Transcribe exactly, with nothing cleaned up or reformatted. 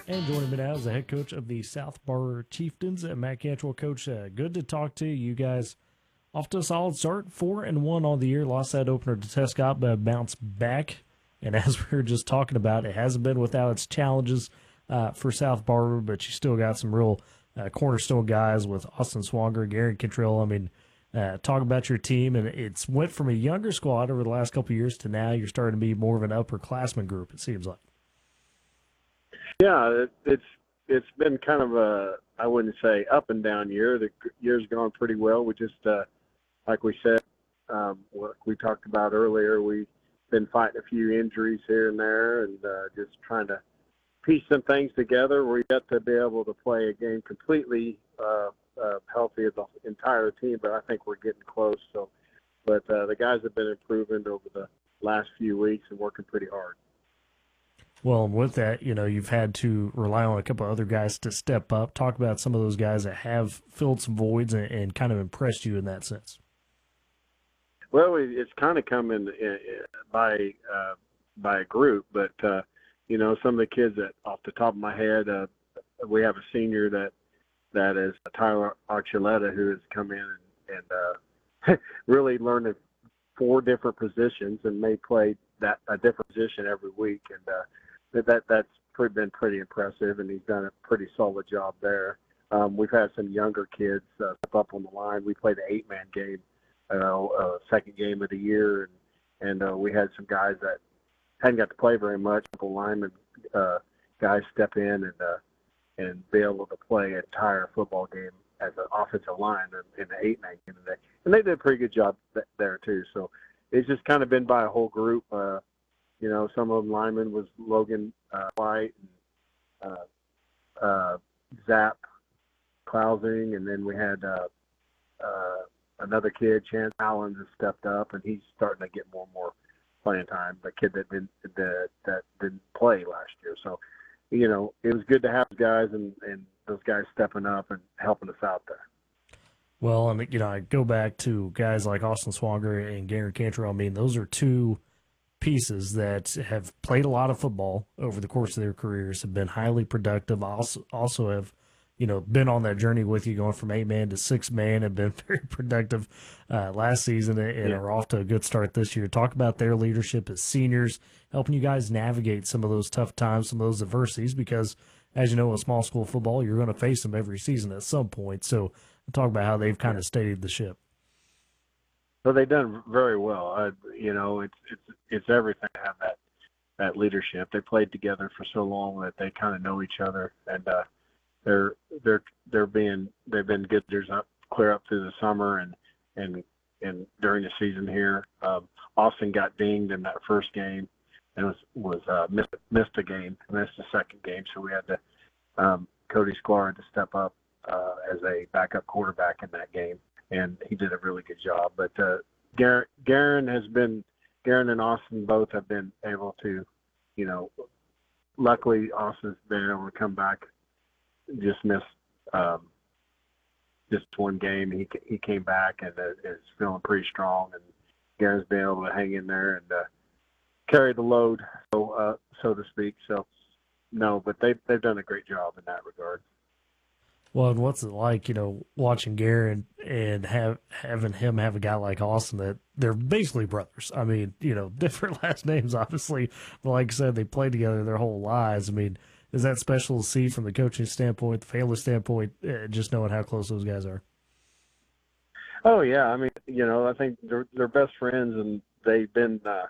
And joining me now is the head coach of the South Bar Chieftains, uh, Matt Cantrell. Coach, uh, good to talk to you. You guys off to a solid start, four and one on the year. Lost that opener to Tescott, but bounced back. And as we were just talking about, it hasn't been without its challenges uh, for South Barber, but you still got some real uh, cornerstone guys with Austin Swanger, Gary Cantrell. I mean, uh, talk about your team, and it's went from a younger squad over the last couple of years to now you're starting to be more of an upperclassman group, it seems like. Yeah, it, it's it's been kind of a, I wouldn't say up and down year. The year's gone pretty well. We just, uh, like we said, um, what we talked about earlier, we've been fighting a few injuries here and there, and uh, just trying to piece some things together. We got to be able to play a game completely uh, uh, healthy as the entire team, but I think we're getting close. So, but uh, the guys have been improving over the last few weeks and working pretty hard. Well, and with that, you know, you've had to rely on a couple other guys to step up. Talk about some of those guys that have filled some voids and, and kind of impressed you in that sense. Well, it's kind of coming by uh, by a group, but uh, you know, some of the kids that, off the top of my head, uh, we have a senior that that is Tyler Archuleta, who has come in and, and uh, really learned four different positions and may play that a different position every week, and uh, that that's pretty, been pretty impressive, and he's done a pretty solid job there. Um, we've had some younger kids uh, step up on the line. We played an eight-man game, uh, uh, second game of the year, and, and uh, we had some guys that hadn't got to play very much. Couple linemen uh, guys step in and uh, and be able to play an entire football game as an offensive line in, in the eight-man game today. And they did a pretty good job th- there too. So it's just kind of been by a whole group. Uh, you know, some of them linemen was Logan uh, White and uh, uh, Zap Klausing, and then we had uh, uh, another kid, Chance Allen, has stepped up, and he's starting to get more and more playing time. The kid that didn't that, that didn't play last year. So, you know, it was good to have guys and, and those guys stepping up and helping us out there. Well, and, you know, I go back to guys like Austin Swanger and Gary Cantrell. I mean, those are two pieces that have played a lot of football over the course of their careers, have been highly productive, also, also have, you know, been on that journey with you going from eight-man to six-man, have been very productive uh, last season and Yeah. are off to a good start this year. Talk about their leadership as seniors, helping you guys navigate some of those tough times, some of those adversities, because, as you know, in small school football, you're going to face them every season at some point. So talk about how they've kind of steadied the ship. So they've done very well. Uh, you know, it's it's it's everything to have that that leadership. They played together for so long that they kind of know each other, and uh, they're they're they're being they've been good leaders up clear up through the summer and and and during the season here. Um, Austin got dinged in that first game and was was uh, missed missed a game, missed the second game, so we had to um, Cody Sklar had to step up uh, as a backup quarterback in that game. And he did a really good job. But uh, Gar- Garen has been, Garen and Austin both have been able to, you know, luckily Austin's been able to come back, just missed um, just one game. He he came back and uh, is feeling pretty strong. And Garen's been able to hang in there and uh, carry the load, so uh, so to speak. So, no, but they've, they've done a great job in that regard. Well, and what's it like, you know, watching Gary and have having him have a guy like Austin that they're basically brothers? I mean, you know, different last names, obviously. But like I said, they played together their whole lives. I mean, is that special to see from the coaching standpoint, the family standpoint, uh, just knowing how close those guys are? Oh, yeah. I mean, you know, I think they're, they're best friends, and they've been uh,